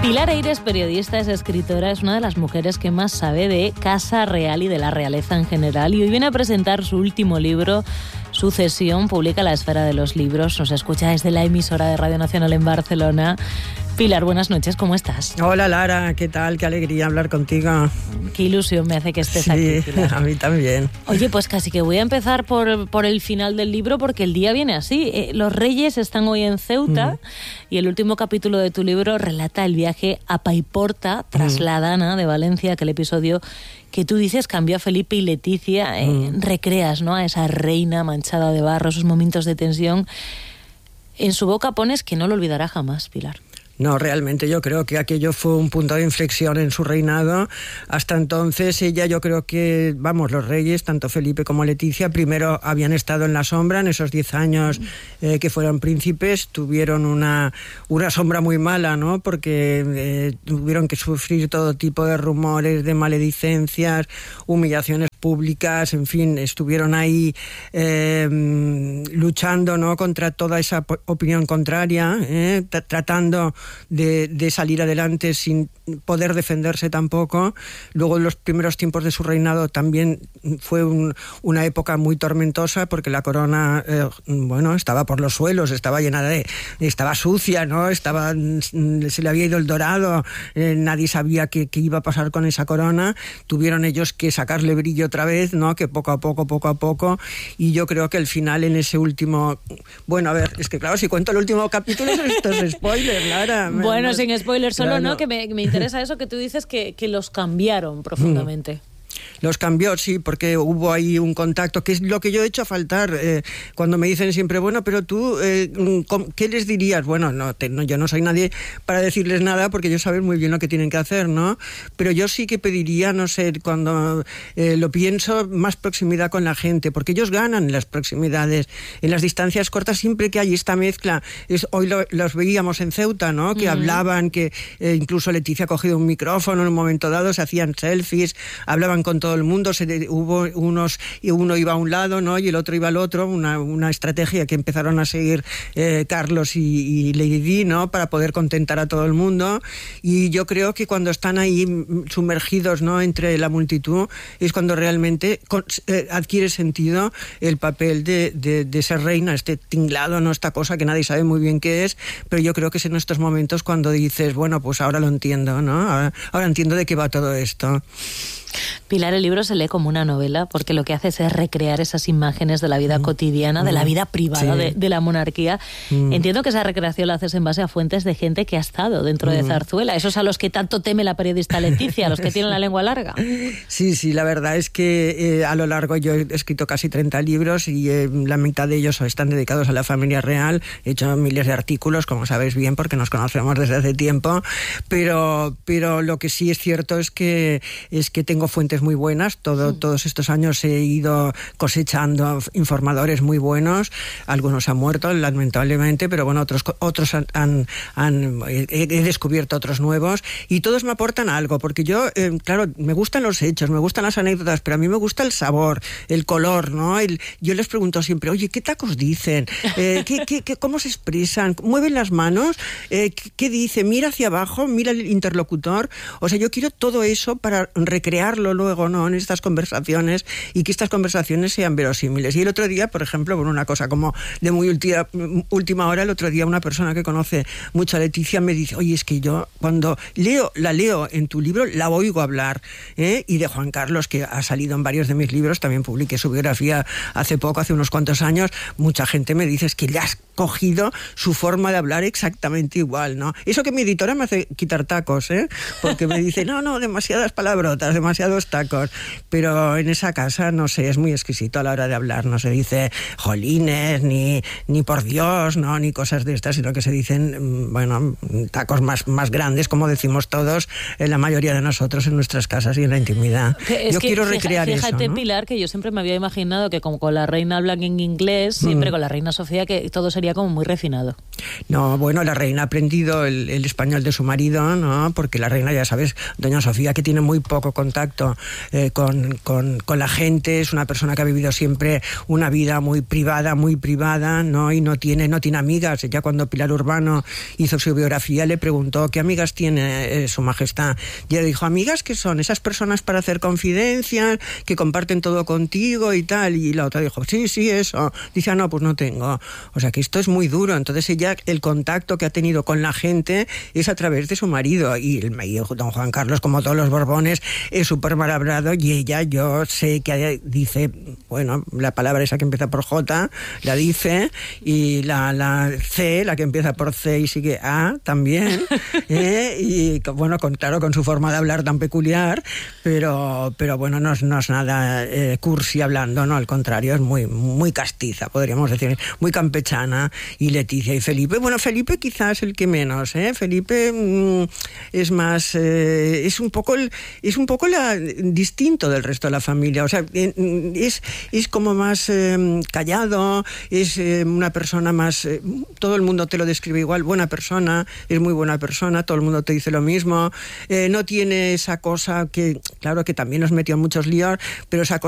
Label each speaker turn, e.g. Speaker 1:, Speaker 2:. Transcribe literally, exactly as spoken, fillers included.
Speaker 1: Pilar Eyre es periodista, es escritora, es una de las mujeres que más sabe de Casa Real y de la realeza en general, y hoy viene a presentar su último libro, Sucesión, publica La Esfera de los Libros. Nos escucha desde la emisora de Radio Nacional en Barcelona. Pilar, buenas noches, ¿cómo estás?
Speaker 2: Hola Lara, ¿qué tal? Qué alegría hablar contigo.
Speaker 1: Qué ilusión me hace que estés
Speaker 2: sí,
Speaker 1: aquí, Pilar.
Speaker 2: A mí también.
Speaker 1: Oye, pues casi que voy a empezar por, por el final del libro, porque el día viene así. Eh, los reyes están hoy en Ceuta, uh-huh. y el último capítulo de tu libro relata el viaje a Paiporta, tras uh-huh. la Dana de Valencia, aquel episodio que tú dices cambió a Felipe y Leticia. Eh, uh-huh. Recreas, ¿no?, a esa reina manchada de barro, esos momentos de tensión. En su boca pones que no lo olvidará jamás, Pilar.
Speaker 2: No, realmente yo creo que aquello fue un punto de inflexión en su reinado. Hasta entonces ella, yo creo que, vamos, los reyes, tanto Felipe como Leticia, primero habían estado en la sombra en esos diez años eh, que fueron príncipes, tuvieron una, una sombra muy mala, ¿no? Porque eh, tuvieron que sufrir todo tipo de rumores, de maledicencias, humillaciones públicas, en fin, estuvieron ahí eh, luchando, ¿no?, contra toda esa opinión contraria, eh, t- tratando De, de salir adelante sin poder defenderse tampoco. Luego, en los primeros tiempos de su reinado también fue un, una época muy tormentosa, porque la corona eh, bueno, estaba por los suelos, estaba llena de, estaba sucia, ¿no? Estaba, se le había ido el dorado, eh, nadie sabía qué, qué iba a pasar con esa corona. Tuvieron ellos que sacarle brillo otra vez, ¿no?, que poco a poco, poco a poco, y yo creo que el final en ese último, bueno, a ver, es que claro, si cuento el último capítulo, esto es spoiler, Lara.
Speaker 1: Bueno, me, sin spoilers solo, claro. ¿No? Que me, me interesa eso que tú dices, que, que los cambiaron profundamente. Mm.
Speaker 2: Los cambió, sí, porque hubo ahí un contacto, que es lo que yo he hecho faltar. Eh, cuando me dicen siempre, bueno, pero tú, eh, ¿qué les dirías? Bueno, no, te, no, yo no soy nadie para decirles nada, porque ellos saben muy bien lo que tienen que hacer, ¿no? Pero yo sí que pediría, no sé, cuando eh, lo pienso, más proximidad con la gente, porque ellos ganan en las proximidades. En las distancias cortas, siempre que hay esta mezcla, es, hoy lo, los veíamos en Ceuta, ¿no?, que uh-huh. hablaban, que eh, incluso Leticia ha cogido un micrófono en un momento dado, se hacían selfies, hablaban con todo el mundo, se, hubo unos, y uno iba a un lado, ¿no?, y el otro iba al otro, una, una estrategia que empezaron a seguir eh, Carlos y, y Lady Di, ¿no?, para poder contentar a todo el mundo. Y yo creo que cuando están ahí sumergidos, ¿no?, entre la multitud, es cuando realmente con, eh, adquiere sentido el papel de, de, de ser reina, este tinglado, ¿no?, esta cosa que nadie sabe muy bien qué es, pero yo creo que es en estos momentos cuando dices, bueno, pues ahora lo entiendo, ¿no?, ahora, ahora entiendo de qué va todo esto.
Speaker 1: Pilar, el libro se lee como una novela, porque lo que haces es recrear esas imágenes de la vida mm. cotidiana, mm. de la vida privada sí. de, de la monarquía. Mm. Entiendo que esa recreación la haces en base a fuentes de gente que ha estado dentro mm. de Zarzuela, esos a los que tanto teme la periodista Leticia, a los que tienen la lengua larga.
Speaker 2: Sí, sí, la verdad es que eh, a lo largo yo he escrito casi treinta libros y eh, la mitad de ellos están dedicados a la familia real. He hecho miles de artículos, como sabéis bien, porque nos conocemos desde hace tiempo, pero, pero lo que sí es cierto es que, es que tengo fuentes muy buenas. Todo, sí. Todos estos años he ido cosechando informadores muy buenos. Algunos han muerto, lamentablemente, pero bueno, otros, otros han, han, han he, he descubierto otros nuevos, y todos me aportan algo, porque yo, eh, claro, me gustan los hechos, me gustan las anécdotas, pero a mí me gusta el sabor, el color, ¿no? El, yo les pregunto siempre, oye, ¿qué tacos dicen? Eh, ¿qué, qué, qué, ¿Cómo se expresan? ¿Mueven las manos? Eh, ¿qué, ¿Qué dice? ¿Mira hacia abajo? ¿Mira el interlocutor? O sea, yo quiero todo eso para recrearlo luego, ¿no?, en estas conversaciones, y que estas conversaciones sean verosímiles. Y el otro día, por ejemplo, por una cosa como de muy última, última hora, el otro día una persona que conoce mucho a Leticia me dice, oye, es que yo cuando leo, la leo en tu libro, la oigo hablar, ¿eh? Y de Juan Carlos, que ha salido en varios de mis libros, también publiqué su biografía hace poco, hace unos cuantos años, mucha gente me dice, es que le has cogido su forma de hablar exactamente igual, ¿no? Eso que mi editora me hace quitar tacos, ¿eh? Porque me dice, no, no, demasiadas palabrotas, demasiados tacos, pero en esa casa, no sé, es muy exquisito a la hora de hablar, no se dice jolines, ni, ni por Dios, ¿no?, ni cosas de estas, sino que se dicen, bueno, tacos más, más grandes, como decimos todos, en la mayoría de nosotros en nuestras casas y en la intimidad.
Speaker 1: Es
Speaker 2: yo
Speaker 1: que,
Speaker 2: quiero recrear
Speaker 1: fíjate,
Speaker 2: eso,
Speaker 1: Fíjate,
Speaker 2: ¿no?
Speaker 1: Pilar, que yo siempre me había imaginado que como con la reina hablan en inglés, siempre mm. con la reina Sofía, que todo sería como muy refinado.
Speaker 2: No, bueno, la reina ha aprendido el, el español de su marido, ¿no?, porque la reina, ya sabes, doña Sofía, que tiene muy poco contacto contacto eh, con, con, con la gente, es una persona que ha vivido siempre una vida muy privada, muy privada, ¿no? Y no tiene, no tiene amigas. Ya cuando Pilar Urbano hizo su biografía le preguntó ¿qué amigas tiene eh, su majestad? Y ella dijo, amigas que son esas personas para hacer confidencias, que comparten todo contigo y tal. Y la otra dijo, sí, sí, eso. Dice, ah, no, pues no tengo. O sea que esto es muy duro. Entonces ella, el contacto que ha tenido con la gente es a través de su marido. Y el don Juan Carlos, como todos los Borbones, es súper maravilloso. Y ella, yo sé que dice, bueno, la palabra esa que empieza por J, la dice, y la, la C, la que empieza por C y sigue A también, ¿eh? Y bueno, con, claro, con su forma de hablar tan peculiar, pero, pero bueno, no es, no es nada eh, cursi hablando, no, al contrario, es muy, muy castiza, podríamos decir, muy campechana. Y Leticia y Felipe, bueno, Felipe quizás el que menos, ¿eh? Felipe mmm, es más, eh, es un poco, el, es un poco la, distinto del resto de la familia, o sea, eh, es, es como más eh, callado, es eh, una persona más, eh, todo el mundo te lo describe igual, buena persona, es muy buena persona, todo el mundo te dice lo mismo, eh, no tiene esa cosa que, claro que también nos metió en muchos líos, pero esa cosa